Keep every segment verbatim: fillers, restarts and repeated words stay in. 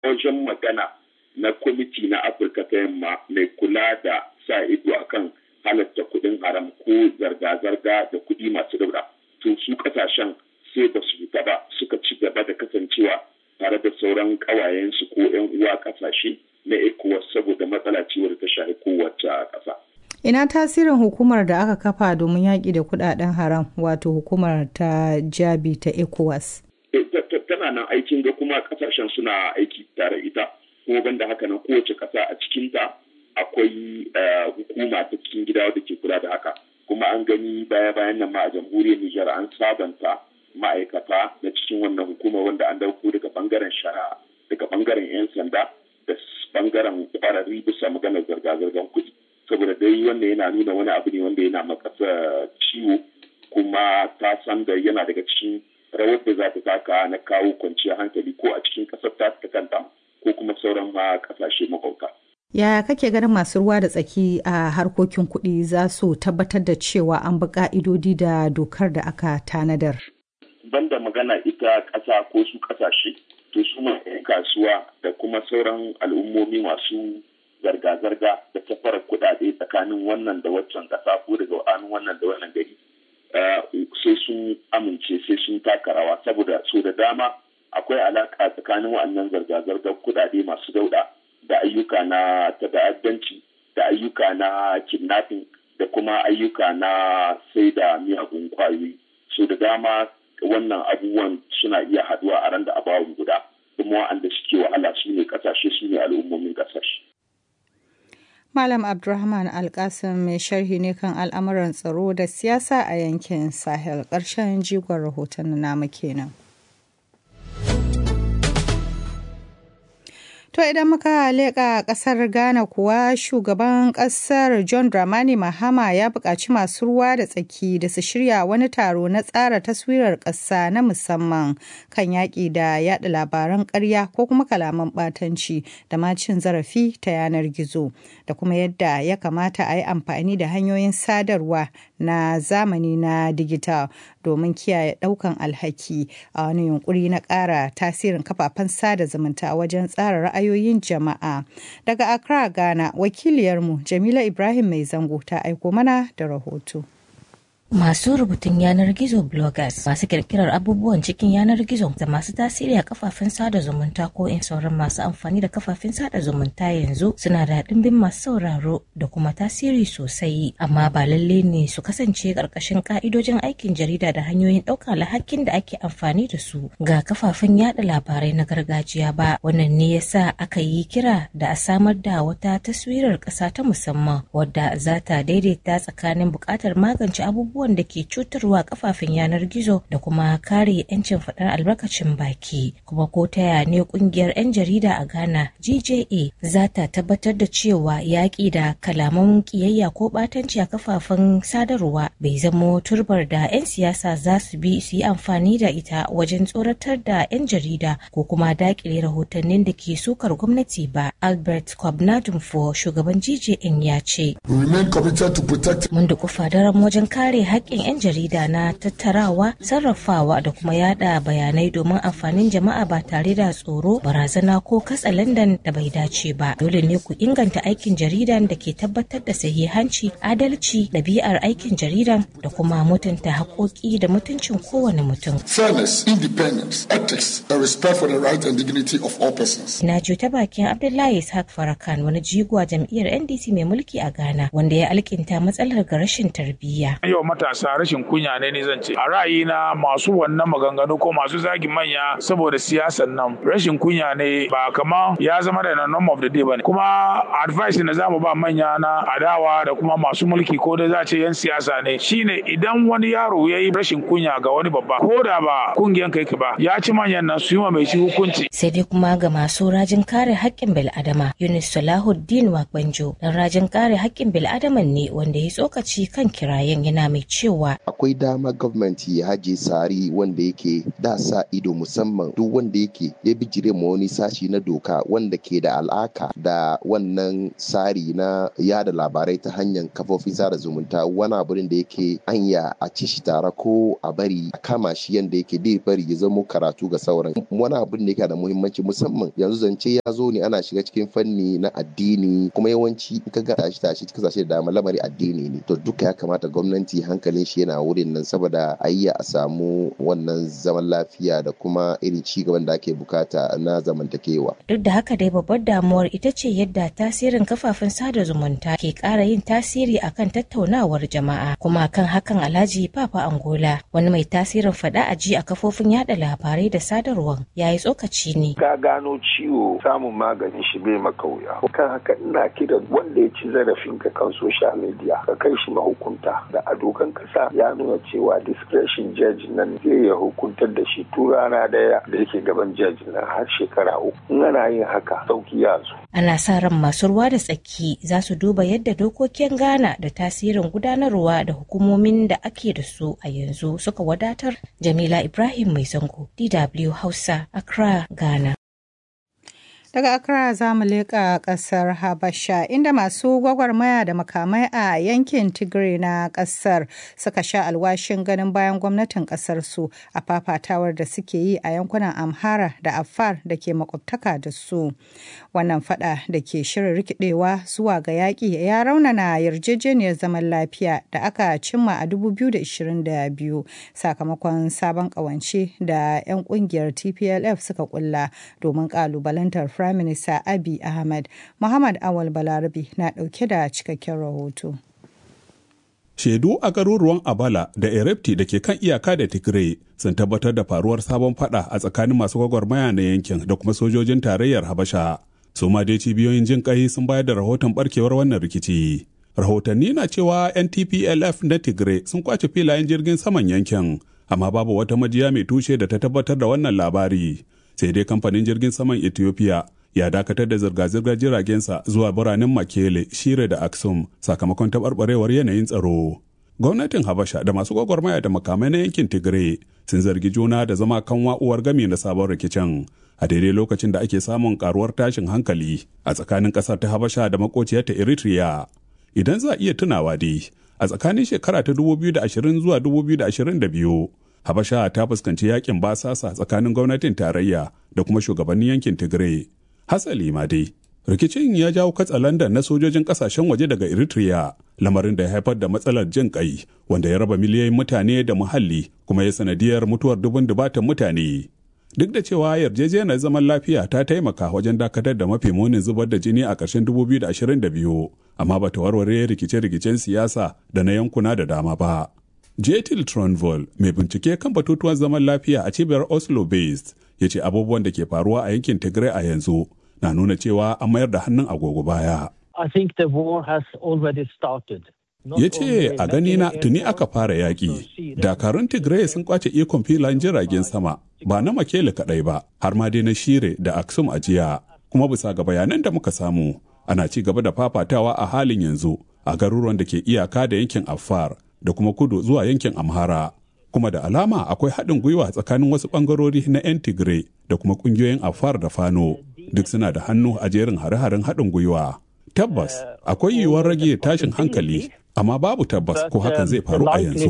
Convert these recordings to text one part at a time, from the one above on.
wajen magana na kwamiti na Afirka ta yamma mai kula da sa ido akan halatta kuɗin haram ko zarga-zarga da kuɗi masu daura. To su ƙasashen sai ba su fita ba suka ci gaba da kasancewa tare da sauran ƙawayensu ko 'yan uwa ƙasashe na ECOWAS saboda matsala ce wadda ta shafi kowace ƙasa. Ina tasirin hukumar da aka kafa domin yaƙi da kuɗaɗen haram wato hukumar ta Jabi ta ECOWAS? Tana nan aikin ga kuma ƙasashen suna aiki tare ita kuma banda haka nan kowace ƙasa a cikinta akwai hukuma ta cikin gida wadda ke kula da haka. Kuma an gani baya-bayan nan ma a jamhuriyar Nijar an sabanta ma'aikata na cikin wannan hukuma wanda an dauko daga bangaren shari'a daga bangaren 'yan sanda da bangaren kwararri bisa maganar zirga-zirgar kuɗi saboda dai wanda yana nuna wani abu ne wanda yana makasa ciwo kuma ta san da yana daga cikin rawar da za ta taka na kawo kwanciyar hankali ko a cikin ƙasar ta ta kanta ko kuma sauran ma ƙasashe makwabta. Yaya kake ganin masu ruwa da tsaki a harkokin kuɗi za su tabbatar da cewa an bi ƙa'idodi da dokar da aka tanadar? Banda magana ita ƙasa ko su ƙasashe, to su ma kasuwa da kuma sauran al'ummomi masu zarga-zarga da safarar kuɗaɗe tsakanin wannan da waccan ƙasa ko daga wa'anin wannan da wannan gari sai sun amince sai sun taka rawa saboda so da dama akwai alaƙa tsakanin wa'annan zarga-zargar kuɗaɗe masu dauɗa da ayyuka na ta'addanci da ayyuka na kidnapping da kuma ayyuka na sai da miyagun kwayoyi so da dama wannan abubuwan suna iya haduwa a ran da abawun guda kuma wa'anda suke wahala su ne kasashe su ne al'ummomin kasashe. Malam Abdulrahman Alkasim mai sharhi ne kan al'amuran tsaro da siyasa a yankin Sahel. Ƙarshen jigon rahoton namu kenan. To idan muka leƙa ƙasar Ghana kuwa shugaban ƙasar John Dramani Mahama ya buƙaci masu ruwa da tsaki da su shirya wani taro na tsara taswirar ƙasa na musamman kan yaƙi da yaɗa labaran ƙarya ko kuma kalaman ɓatanci da ma cin zarafi ta yanar gizo da kuma yadda ya kamata a yi amfani da hanyoyin sadarwa na zamani na digital domin kiyaye ɗaukan alhaki a wani yunkuri na ƙara tasirin kafafen sada zumunta wajen tsara ra'ayoyin jama'a. Daga Accra, Ghana, wakiliyarmu Jamila Ibrahim Mai Zango ta aiko mana da rahoto. Masu rubutun yanar gizo bloggers masu kirkirar abubuwan cikin yanar gizo da masu tasiri a kafafen sada zumunta ko in sauran masu amfani da kafafen sada zumunta yanzu suna da ɗimbin masu sauraro da kuma tasiri sosai amma ba lalle ne su kasance ƙarƙashin ƙa'idojin aikin jarida da hanyoyin ɗaukar alhakin da ake amfani da su ga kafafen yada labarai na gargajiya ba. Wannan ne yasa aka yi kira da a samar da wata taswirar ƙasa ta musamman wadda za ta daidaita tsakanin buƙatar magance abubuwan da ke cutarwa kafafen yanar gizo da kuma kare 'yancin faɗar albarkacin baki. Kuma ko ta yaya ne kungiyar 'yan jarida a Ghana G J A za ta tabbatar da cewa yaƙi da kalaman ƙiyayya ko ɓatanci a kafafen sadarwa bai zamo turbar da 'yan siyasa za su bi su yi amfani da ita wajen tsoratar da 'yan jarida ko kuma daƙile rahotannin da ke sukar gwamnati ba. Albert Kwabnadumfo shugaban G J A ya ce, mun da kufa daren wajen kare haƙƙin 'yan jarida na tattarawa, sarrafawa da kuma yada bayanai domin amfanin jama'a ba tare da tsoro, barazana ko katsalandan da bai dace ba. Dole ne ku inganta aikin jaridan da ke tabbatar da sahihanci, adalci, ɗabi'ar aikin jaridan da kuma mutunta haƙoƙi da mutuncin kowane mutum. Fairness, independence, ethics, and respect for the right and dignity of all persons. Na ji ta bakin Abdullahi Ishaq Farakan wani jigo a jam'iyyar N D C mai mulki a Ghana wanda ya alkinta matsalar ga rashin tarbiyya. Matasa rashin kunya ne ne zan ce a ra'ayina masu wannan maganganu ko masu zagi manya saboda siyasan nan rashin kunya ne ba kama ya zama da norm of the day bane kuma advice na zamu ba manya na adawa da kuma masu mulki ko da za ce yan siyasa ne shine idan wani yaro yayi rashin kunya ga wani babba ko da ba kungiyan kai ba ya ci manyan nan su yi wa mai shi hukunci. Sai dai kuma ga masu rajin kare haƙƙin bil'adama Yunus Salahuddin Wakbanjo dan rajin kare haƙƙin bil'adaman ne wanda ya tsokaci kan kirayen yana mai cewa akwai dama gwamnati ya haje tsari wanda yake da sa ido, musamman duk wanda yake ya bijire ma wani sashi na doka wanda ke da alaka da wannan tsari na yada labarai ta hanyar kafofin sada zumunta. Wani abin da yake anya a ci shi tare ko a bari a kama shi yanda yake dai bari ya zama karatu ga sauran. Wani abin da yake da muhimmanci, musamman yanzu zance ya zo ne ana shiga cikin fanni na addini, kuma yawanci in ka ga tashi tashi kasashe da dama lamari addini ne, to duka ya kamata gwamnati hankalin shi yana wurin nan saboda a yi a samu wannan zaman lafiya da kuma irin ci gaban da ake bukata na zamantakewa. Duk da haka dai babbar damuwar ita ce yadda tasirin kafafen sada zumunta ke ƙara yin tasiri akan tattaunawar jama'a, kuma kan hakan Alhaji Papa Angola, wani mai tasirin faɗa a ji a kafofin yada labarai da sadarwar, yayi tsokaci ne. Ka gano ciwo samun maganin shi bai maka wuya. Kan haka ina kira wanda ya ci zarafin ka kan social media ka kai shi mahukunta, da a dokan kasa ya nuna cewa discretion judge nan zai ya hukuntar da shi tun rana daya da yake gaban judge nan har shekara uku. In ana yin haka sauki ya zo. Ana sa ran masu ruwa da tsaki za su duba yadda dokokin Ghana da tasirin gudanarwa da hukumomin da ake da su a yanzu suka wadatar. Jamila Ibrahim Mai Zango, D W Hausa, Accra, Ghana. Daga Accra za mu leƙa ƙasar Habasha, inda masu gwagwarmaya da makamai a yankin Tigray na ƙasar suka sha alwashin ganin bayan gwamnatin ƙasar su a fafatawar da suke yi a yankunan Amhara da Afar da ke makwabtaka da su. Wannan fada da ke shirin rikidewa zuwa ga yaƙi ya raunana yarjejeniyar zaman lafiya da aka cimma a dubu biyu da ishirin da biyu sakamakon sabon ƙawance da 'yan ƙungiyar T P L F suka ƙulla domin ƙalubalantar Prime Minister Abiy Ahmed. Muhammad Awal Balarabi na ɗauke da cikakken rahoto. Shaidu a garuruwan Abala da Erepti da ke kan iyaka da Tigray sun tabbatar da faruwar sabon fada a tsakanin masu gwagwarmaya na yankin da kuma sojojin tarayyar Habasha. Su ma dai cibiyoyin jin kai sun bayar da rahoton barkewar wannan rikici. Rahotanni na cewa 'yan T P L F na Tigray sun kwace filayen jirgin saman yankin, amma babu wata majiya mai tushe da ta tabbatar da wannan labari. Sai dai kamfanin jirgin saman Ethiopia ya dakatar da zirga-zirgar jiragensa zuwa biranen Makele, Shire da Aksum sakamakon taɓarɓarewar yanayin tsaro. Gwamnatin Habasha da masu gwagwarmaya da makamai na yankin Tigray sun zargi juna da zama kan wa'uwar gami na sabon rikicin a daidai lokacin da ake samun karuwar tashin hankali a tsakanin ƙasar ta Habasha da makociyarta Eritrea. Idan za a iya tunawa dai, a tsakanin shekara ta dubu biyu da ashirin zuwa dubu biyu da ashirin da biyu, Habasha ta fuskanci yakin basasa tsakanin gwamnatin tarayya da kuma shugabannin yankin Tigray. Hasali ma dai, rikicin ya jawo katsalandan na sojojin kasashen waje daga Eritrea, lamarin da ya haifar da matsalar jin kai wanda ya raba miliyoyin mutane da muhalli kuma ya sanadiyar mutuwar dubun dubatan mutane. Duk da cewa yarjejeniyar zaman lafiya ta taimaka wajen dakatar da mafi munin zubar da jini a ƙarshen dubu biyu da ashirin da biyu, amma ba ta warware rikice-rikicen siyasa da na yankuna da dama ba. Jetil Tronvol, mai bincike kan batutuwan zaman lafiya a cibiyar Oslo Based, ya ce abubuwan da ke faruwa a yankin Tigray a yanzu na nuna cewa an mayar da hannun agogo baya. Ya ce a gani na tuni aka fara yaƙi. Dakarun Tigray sun kwace ikon filayen jiragen sama ba na Makele kaɗai ba, har ma dai na Shire da Aksum a jiya. Kuma bisa ga bayanan da muka samu, ana ci gaba da fafatawa a halin yanzu a garuruwan da ke iyaka da yankin Afar da kuma kudu zuwa yankin Amhara. Kuma da alama akwai haɗin gwiwa tsakanin wasu ɓangarori na 'yan Tigray da kuma ƙungiyoyin Afar da Fano, duk suna da hannu a jerin hare-haren haɗin gwiwa. Tabbas akwai yiwuwar rage tashin hankali, amma babu tabbas ko hakan zai faru a yanzu.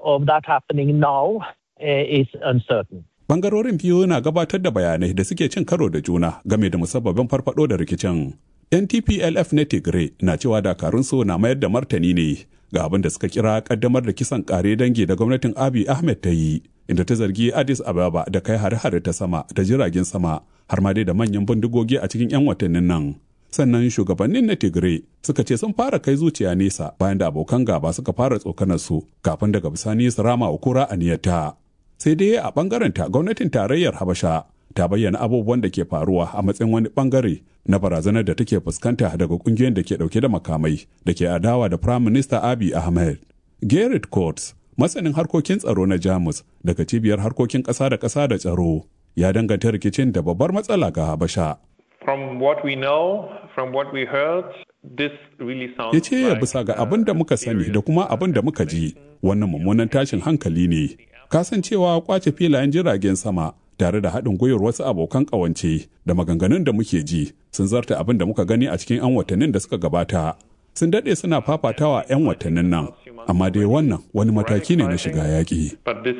Bangarorin biyu na gabatar da bayanai da suke cin karo da juna game da musabbabin farfado da rikicin. N T P L F na Tigray na cewa dakarunsu na mayar da martani ne ga abin da suka kira kaddamar da kisan kare dangi da gwamnatin Abiy Ahmed ta yi, inda ta zargi Addis Ababa da kai hare-hare ta sama da jiragen sama har ma dai da manyan bindigogi a cikin 'yan watannin nan. Sannan shugabannin na Tigray suka ce sun fara kai zuciya nesa bayan da abokan gaba suka fara tsokanar su kafin daga bisani su rama wa kura aniyarta. Sai dai a bangaren ta gwamnatin tarayyar Habasha ta bayyana abubuwan da ke faruwa a matsayin wani bangare na barazanar da take fuskanta daga kungiyoyin da ke dauke da makamai da ke adawa da Prime Minister Abiy Ahmed. Gerrit Coates, masanin harkokin tsaro na Jamus daga cibiyar harkokin ƙasa da ƙasa da tsaro, ya danganta rikicin da babbar matsala ga Habasha. From what we know, from what we heard, this really sounds ya ce bisa ga abin da muka sani da kuma abin da muka ji, Wannan mummunan tashin hankali ne. Kasancewa kwace filayen jiragen sama tare da haɗin gwiwar wasu abokan ƙawance da maganganun da muke ji sun zarta abin da muka gani a cikin 'yan watannin da suka gabata. Sun daɗe suna fafatawa 'yan watannin nan, amma dai wannan wani mataki ne na shiga yaƙi.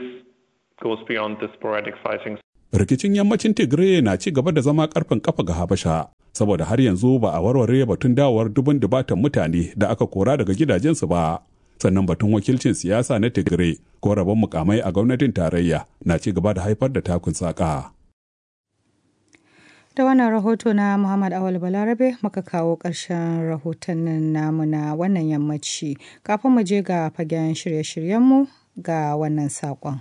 Rikicin yammacin Tigray na ci gaba da zama ƙarfin kafa ga Habasha, saboda har yanzu ba a warware batun dawowar dubun dubatan mutane da aka kora daga gidajensu ba. Sannan batun wakilcin siyasa na Tigray ko rabon mukamai a gwamnatin tarayya na ci gaba da haifar da takun saƙa. Da wannan rahoto na Muhammad Awal Balarabe muka kawo ƙarshen rahotannin namu na wannan yammaci. Kafin mu je ga fagen shirye-shiryenmu ga wannan saƙon.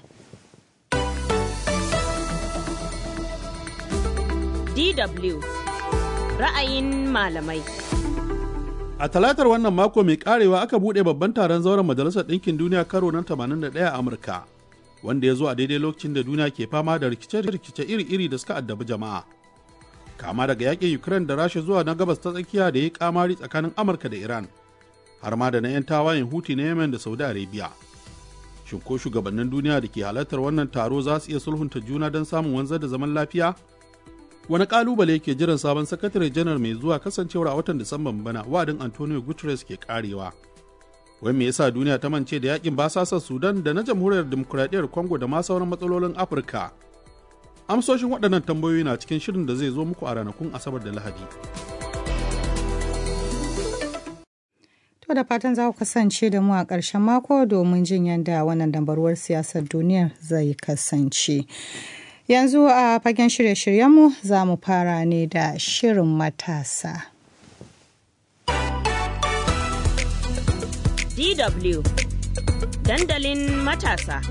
D W ra'ayin malamai. A talatar wannan mako mai karewa aka buɗe babban taron zauren Majalisar Ɗinkin Duniya karo na tamanin da ɗaya a Amurka, wanda ya zo a daidai lokacin da duniya ke fama da rikice-rikice iri-iri da suka addabi jama'a. Kama daga yakin Ukraine da Rasha zuwa na gabas ta tsakiya da ya yi kamari tsakanin Amurka da Iran, har ma da na 'yan tawayen Houthi na Yemen da Saudi Arabia. Shin ko shugabannin duniya da ke halartar wannan taro za su iya sulhunta juna don samun wanzar da zaman lafiya? Wani kalubale ke jiran sabon sakatare janar mai zuwa kasancewar a watan Disamban bana wa'adin Antonio Guterres ke karewa. Wai me yasa duniya ta mance da yakin basasar Sudan da na jamhuriyar demokuraɗiyyar Congo da ma sauran matsalolin Afirka? Amsoshin waɗannan tambayoyi na cikin shirin da zai zo muku a ranakun Asabar da Lahadi. To da fatan za ku kasance da mu a ƙarshen mako domin jin yadda wannan dambaruwar siyasar duniyar zai kasance. Yanzu a fagen shirye-shiryenmu za mu fara ne da shirin matasa. D W dandalin matasa.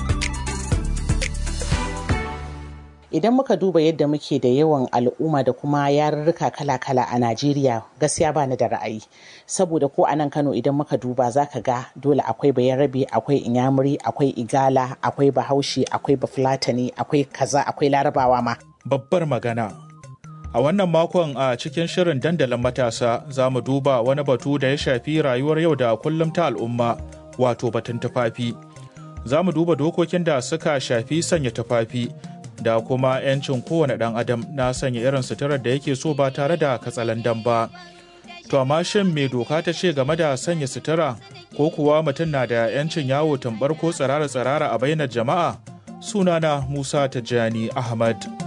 Idan muka duba yadda muke da yawan al'umma da kuma yarurruka kala-kala a Najeriya, gaskiya ba ni da ra'ayi. Saboda ko a nan Kano idan muka duba za ka ga dole akwai Bayarabe, akwai Inyamuri, akwai Igala, akwai Bahaushe, akwai Bafulatani, akwai kaza, akwai Larabawa ma. Babbar magana. A wannan makon a cikin shirin dandalin matasa za mu duba wani batu da ya shafi rayuwar yau da kullum ta al'umma, wato batun tufafi. Za mu duba dokokin da suka shafi sanya tufafi da kuma 'yancin kowane ɗan adam na sanya irin suturar da yake so ba tare da katsalandan ba. To amma shin me doka ta ce game da sanya sutura, ko kuwa mutum na da 'yancin yawo tambar ko tsirara-tsirara a bainar jama'a? Sunana Musa Tijjani Ahmad.